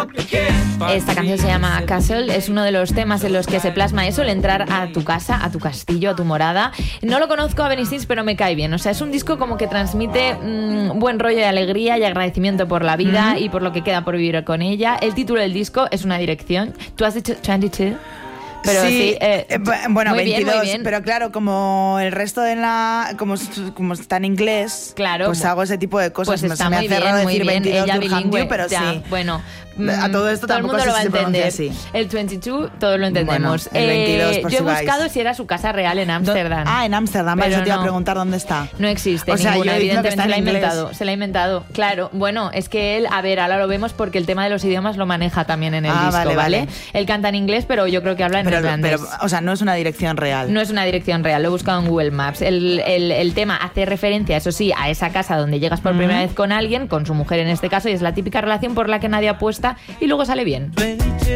Esta canción se llama Castle, es uno de los temas en los que se plasma eso, el entrar a tu casa, a tu castillo, a tu morada. No lo conozco a Benny Sings, pero me cae bien. O sea, es un disco como que transmite buen rollo de alegría y agradecimiento por la vida y por lo que queda por vivir con ella. El título del disco es una dirección. ¿Tú has dicho 22? Pero sí, bueno, muy 22, bien, muy bien. pero claro, como el resto de como está en inglés, claro, pues hago ese tipo de cosas. Pues está se me muy hace raro bien, decir muy bien. 22 Ella Durham bilingüe, Dew, pero ya, sí. Bueno, a todo esto todo el tampoco mundo lo va a se pronuncia entender. así. El 22, todos lo entendemos. Bueno, el 22, por yo he si vais. buscado si era su casa real en Ámsterdam. En Ámsterdam, Pero eso te iba a no. preguntar dónde está. No existe O sea, ninguna, yo diciendo que evidentemente está se la ha en inglés. inventado. Se la ha inventado. Claro, bueno, es que él, a ver, ahora lo vemos porque el tema de los idiomas lo maneja también en el disco, ¿vale? Él canta en inglés, pero yo creo que habla en irlandés. Pero, o sea, no es una dirección real. No es una dirección real, lo he buscado en Google Maps. El tema hace referencia, eso sí, a esa casa donde llegas por primera vez con alguien, con su mujer en este caso, y es la típica relación por la que nadie apuesta y luego sale bien.